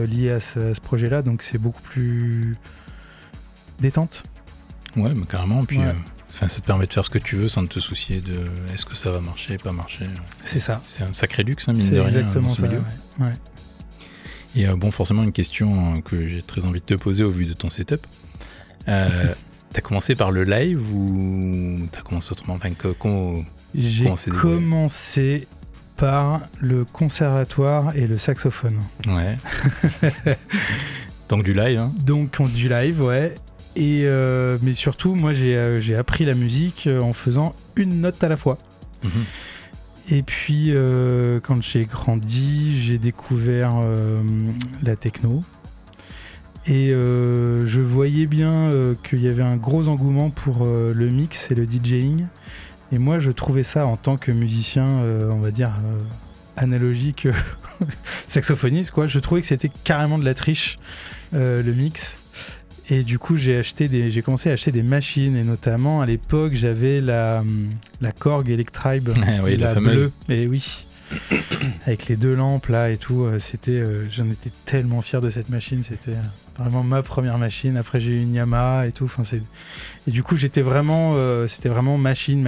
liées à ce projet-là, donc c'est beaucoup plus détente. Ouais, mais carrément. Puis, Ouais. ça te permet de faire ce que tu veux sans te soucier de est-ce que ça va marcher, pas marcher. C'est ça. C'est un sacré luxe, mine C'est de rien, exactement dans ce ça. milieu. Ouais. Et forcément, une question que j'ai très envie de te poser au vu de ton setup. T'as commencé par le live ou t'as commencé autrement? J'ai Comment c'est déroulé? commencé par le conservatoire et le saxophone. Ouais. Donc du live, hein. Donc du live, ouais. Et mais surtout, moi, j'ai appris la musique en faisant une note à la fois. Mhm. Et puis, quand j'ai grandi, j'ai découvert la techno. Et je voyais bien qu'il y avait un gros engouement pour le mix et le DJing. Et moi, je trouvais ça, en tant que musicien, on va dire, analogique, saxophoniste, quoi. Je trouvais que c'était carrément de la triche, le mix. Et du coup, j'ai commencé à acheter des machines. Et notamment, à l'époque, j'avais la Korg Electribe, Oui, la bleue. fameuse. Et oui, avec les 2 lampes là et tout. J'en étais tellement fier de cette machine. C'était vraiment ma première machine. Après, j'ai eu une Yamaha et tout. Et du coup, c'était vraiment machine.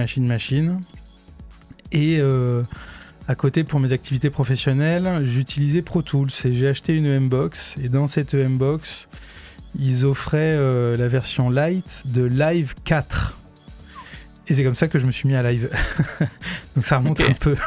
Et à côté, pour mes activités professionnelles, j'utilisais Pro Tools. Et j'ai acheté une EM-Box. Et dans cette EM-Box, ils offraient la version light de Live 4. Et c'est comme ça que je me suis mis à live. Donc ça remonte un peu.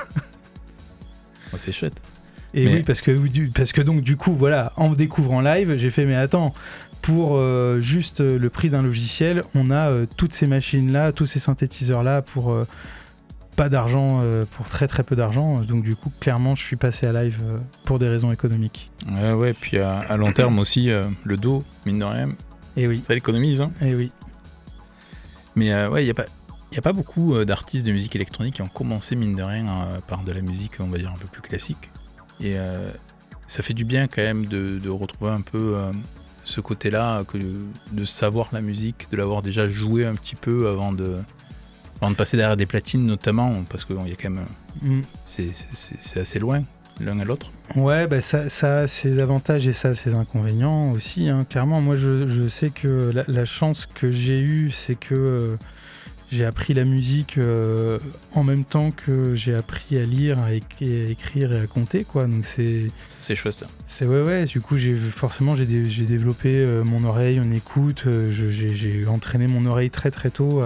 Oh, c'est chouette. Et oui, parce que donc du coup, voilà, en découvrant live, j'ai fait, mais attends, pour juste le prix d'un logiciel, on a toutes ces machines-là, tous ces synthétiseurs-là pour pas d'argent, pour très très peu d'argent. Donc du coup, clairement, je suis passé à live pour des raisons économiques. Ouais, puis à long terme aussi, le dos, mine de rien, Et oui, ça l'économise, hein. et oui. Mais ouais, il n'y a pas beaucoup d'artistes de musique électronique qui ont commencé, mine de rien, par de la musique, on va dire, un peu plus classique. Et ça fait du bien quand même de retrouver un peu ce côté-là, de savoir la musique, de l'avoir déjà joué un petit peu avant de passer derrière des platines, notamment, parce qu'il y a quand même... C'est assez loin, l'un à l'autre. Ouais, bah ça a ses avantages et ça a ses inconvénients aussi, hein. Clairement, moi, je sais que la chance que j'ai eue, c'est que j'ai appris la musique en même temps que j'ai appris à lire, à écrire et à compter, quoi. Donc C'est chouette, ça. c'est ouais. Du coup, j'ai développé mon oreille en écoute. J'ai entraîné mon oreille très très tôt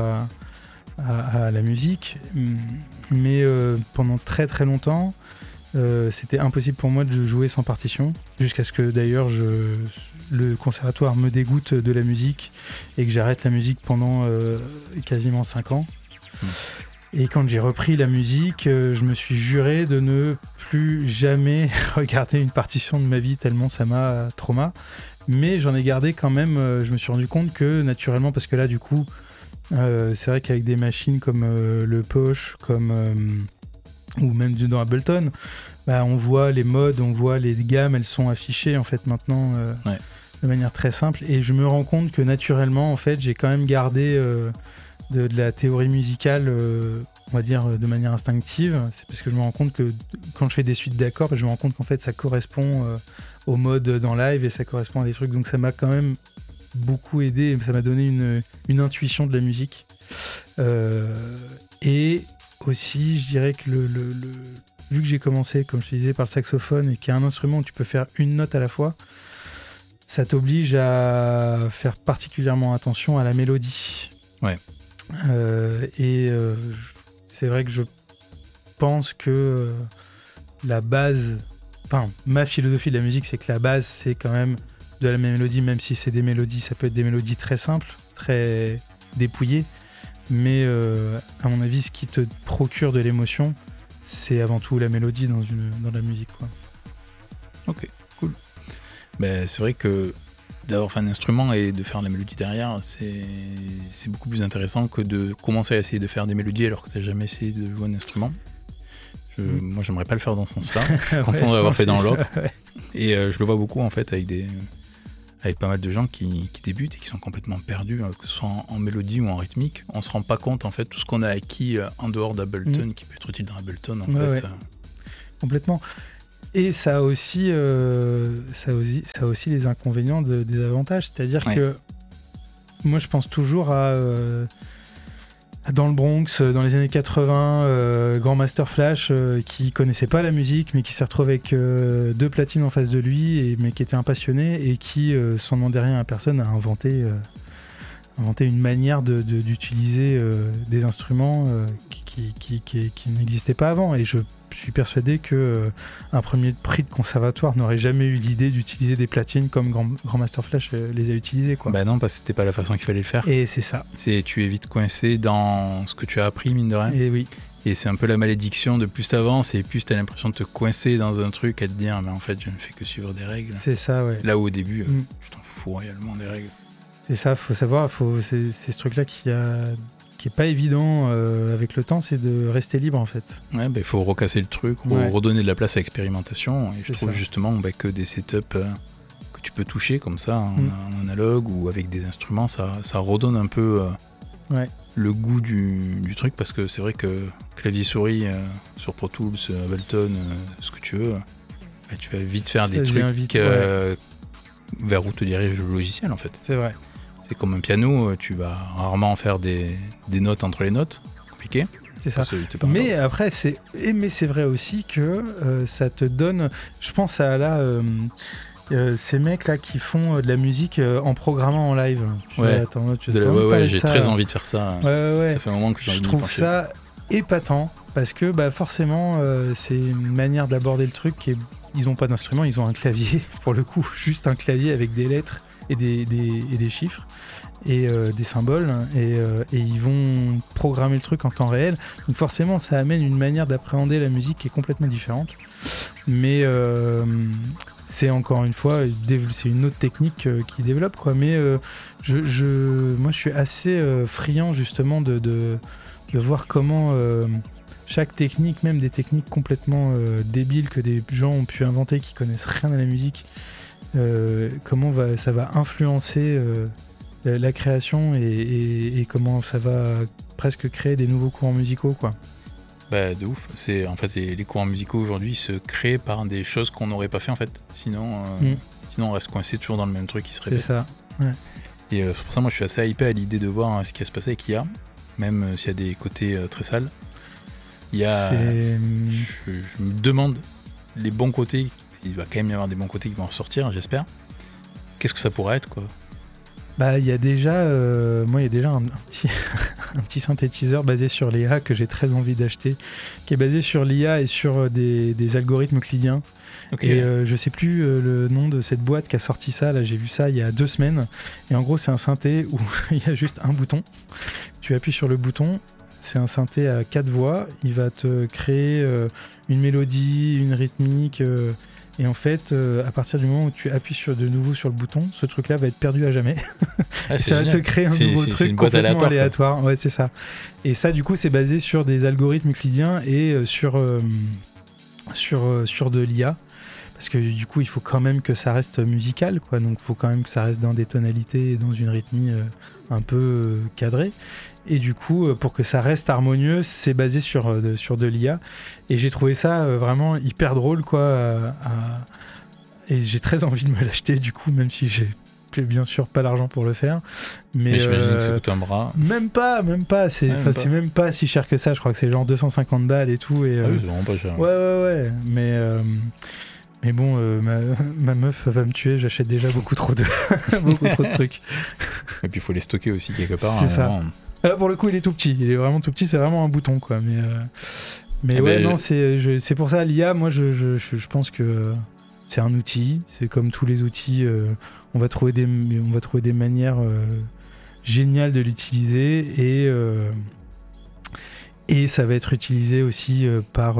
à la musique. Mais pendant très très longtemps, c'était impossible pour moi de jouer sans partition, jusqu'à ce que d'ailleurs le conservatoire me dégoûte de la musique et que j'arrête la musique pendant quasiment 5 ans. Et quand j'ai repris la musique, je me suis juré de ne plus jamais regarder une partition de ma vie, tellement ça m'a trauma. Mais j'en ai gardé quand même, je me suis rendu compte que naturellement, parce que là du coup, c'est vrai qu'avec des machines comme le Posh, ou même dans Ableton, bah, on voit les modes, on voit les gammes, elles sont affichées en fait maintenant de manière très simple. Et je me rends compte que naturellement, en fait, j'ai quand même gardé de la théorie musicale, on va dire de manière instinctive. C'est parce que je me rends compte que quand je fais des suites d'accords, je me rends compte qu'en fait ça correspond au mode dans live et ça correspond à des trucs. Donc ça m'a quand même beaucoup aidé, ça m'a donné une intuition de la musique. Et aussi, je dirais que vu que j'ai commencé, comme je te disais, par le saxophone et qu'il y a un instrument où tu peux faire une note à la fois, ça t'oblige à faire particulièrement attention à la mélodie. Ouais. C'est vrai que je pense que la base, enfin, ma philosophie de la musique, c'est que la base, c'est quand même de la mélodie, même si c'est des mélodies, ça peut être des mélodies très simples, très dépouillées, mais à mon avis, ce qui te procure de l'émotion, c'est avant tout la mélodie dans la musique, quoi. Ok, cool. Ben, c'est vrai que d'avoir fait un instrument et de faire la mélodie derrière, c'est beaucoup plus intéressant que de commencer à essayer de faire des mélodies alors que tu n'as jamais essayé de jouer un instrument. Moi, j'aimerais pas le faire dans ce sens-là. Je suis content d'avoir fait dans l'autre. Ouais. Et je le vois beaucoup en fait avec pas mal de gens qui débutent et qui sont complètement perdus, que ce soit en mélodie ou en rythmique. On se rend pas compte en fait tout ce qu'on a acquis en dehors d'Ableton qui peut être utile dans Ableton en fait. Ouais. Complètement. Et ça a aussi les inconvénients des avantages. C'est-à-dire que moi, je pense toujours à dans le Bronx, dans les années 80, Grand Master Flash, qui connaissait pas la musique, mais qui s'est retrouvé avec 2 platines en face de lui, mais qui était un passionné et qui, sans demander rien à personne, a inventé une manière d'utiliser des instruments qui n'existaient pas avant. Et je suis persuadé qu'un premier prix de conservatoire n'aurait jamais eu l'idée d'utiliser des platines comme Grand Master Flash les a utilisées, quoi. Bah non, parce que c'était pas la façon qu'il fallait le faire. Et c'est ça. Tu es vite coincé dans ce que tu as appris, mine de rien. Et oui. Et c'est un peu la malédiction de plus t'avances et plus t'as l'impression de te coincer dans un truc à te dire mais en fait je ne fais que suivre des règles. C'est ça, ouais. Là où au début, tu t'en fous royalement des règles. C'est ça, faut savoir, c'est ce truc-là qui est pas évident avec le temps, c'est de rester libre en fait. Ouais, il faut recasser le truc, redonner de la place à l'expérimentation. Et je trouve justement que des setups que tu peux toucher comme ça, en analogue ou avec des instruments, ça redonne un peu le goût du truc, parce que c'est vrai que clavier-souris sur Pro Tools, Ableton, ce que tu veux, tu vas vite faire des trucs vers où te dirige le logiciel en fait. C'est vrai. C'est comme un piano, tu vas rarement faire des notes entre les notes, compliqué. C'est ça. Mais après, c'est vrai aussi que ça te donne. Je pense à ces mecs là qui font de la musique en programmant en live. J'ai très envie de faire ça. Ça fait un moment que j'ai envie de m'y pencher. Je trouve ça épatant parce que forcément, c'est une manière d'aborder le truc. Ils n'ont pas d'instrument, ils ont un clavier pour le coup, juste un clavier avec des lettres et des chiffres et des symboles et ils vont programmer le truc en temps réel, donc forcément ça amène une manière d'appréhender la musique qui est complètement différente, mais c'est encore une fois c'est une autre technique qui développe quoi. Mais moi je suis assez friand justement de voir comment chaque technique, même des techniques complètement débiles que des gens ont pu inventer qui connaissent rien à la musique, comment ça va influencer la création et comment ça va presque créer des nouveaux courants musicaux, quoi. De ouf. C'est en fait les courants musicaux aujourd'hui se créent par des choses qu'on n'aurait pas fait en fait. Sinon on reste coincé toujours dans le même truc qui se répète. C'est ça. Ouais. Et c'est pour ça moi je suis assez hypé à l'idée de voir ce qui va se passer avec l'IA, même s'il y a des côtés très sales. Je me demande les bons côtés. Il va quand même y avoir des bons côtés qui vont en sortir, j'espère. Qu'est-ce que ça pourrait être, quoi? Il y a déjà un petit synthétiseur basé sur l'IA que j'ai très envie d'acheter, qui est basé sur l'IA et sur des algorithmes euclidiens. Okay. Et je sais plus le nom de cette boîte qui a sorti ça. Là, j'ai vu ça il y a 2 semaines. Et en gros, c'est un synthé où il y a juste un bouton. Tu appuies sur le bouton. C'est un synthé à 4 voix. Il va te créer une mélodie, une rythmique. Et en fait, à partir du moment où tu appuies de nouveau sur le bouton, ce truc-là va être perdu à jamais. Ça va te créer un nouveau truc complètement aléatoire. Ouais, c'est ça. Et ça, du coup, c'est basé sur des algorithmes euclidiens et sur de l'IA. Parce que du coup, il faut quand même que ça reste musical, quoi. Donc, il faut quand même que ça reste dans des tonalités et dans une rythmie un peu cadrée. Et du coup, pour que ça reste harmonieux, c'est basé sur de l'IA. Et j'ai trouvé ça vraiment hyper drôle, quoi. Et j'ai très envie de me l'acheter, du coup, même si j'ai bien sûr pas l'argent pour le faire. Mais j'imagine que ça coûte un bras. Même pas. C'est même pas si cher que ça. Je crois que c'est genre 250 balles et tout. Et, oui, c'est vraiment pas cher. Ouais. Mais bon, ma meuf va me tuer, j'achète déjà beaucoup trop de trucs. Et puis il faut les stocker aussi quelque part. C'est ça. Là, pour le coup, il est tout petit. Il est vraiment tout petit, c'est vraiment un bouton, quoi. Mais non, c'est pour ça, l'IA, moi, je pense que c'est un outil. C'est comme tous les outils. On va trouver des manières géniales de l'utiliser. Et ça va être utilisé aussi par...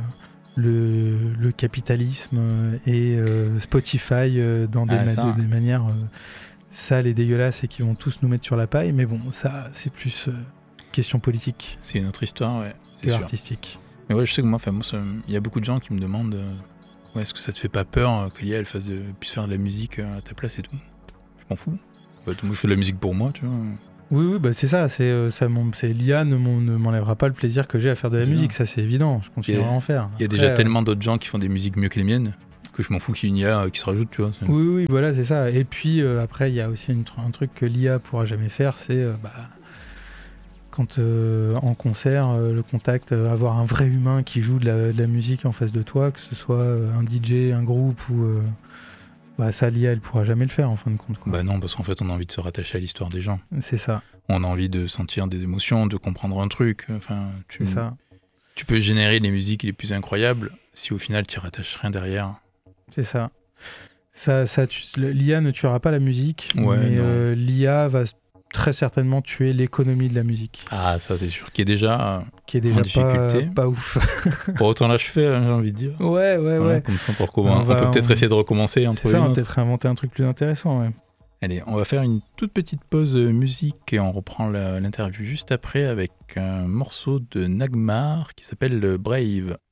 le capitalisme et Spotify dans des manières sales et dégueulasses et qui vont tous nous mettre sur la paille. Mais bon, ça, c'est plus question politique. C'est une autre histoire, ouais. C'est artistique. Mais ouais, je sais que moi, il y a beaucoup de gens qui me demandent est-ce que ça te fait pas peur que l'IA puisse faire de la musique à ta place et tout. Je m'en fous. Moi, je fais de la musique pour moi, tu vois. Oui, bah c'est ça. C'est l'IA ne m'enlèvera pas le plaisir que j'ai à faire de la C'est musique. ça. Ça, c'est évident. Je continuerai à en faire. Il y a Après, déjà tellement d'autres gens qui font des musiques mieux que les miennes que je m'en fous qu'il y ait une IA qui se rajoute, tu vois. Oui, voilà, c'est ça. Et puis après, il y a aussi un truc que l'IA pourra jamais faire, c'est quand en concert, le contact, avoir un vrai humain qui joue de la musique en face de toi, que ce soit un DJ, un groupe ou ça, l'IA, elle pourra jamais le faire en fin de compte, quoi. Bah non, parce qu'en fait, on a envie de se rattacher à l'histoire des gens. C'est ça, On a envie de sentir des émotions, de comprendre un truc. Enfin, c'est ça, tu peux générer les musiques les plus incroyables si au final tu rattaches rien derrière. c'est ça. L'IA ne tuera pas la musique, Ouais, mais non. l'IA va très certainement tuer l'économie de la musique, Ah, ça c'est sûr, qui est déjà qui est en déjà difficulté. pas ouf. Pour autant l'achever, hein, j'ai envie de dire. Ouais, Voilà, comme ça, on peut peut-être essayer de recommencer et en C'est trouver ça, une on va autre. peut-être inventer un truc plus intéressant, ouais. Allez, on va faire une toute petite pause musique et on reprend l'interview juste après avec un morceau de Nagmar qui s'appelle Brave.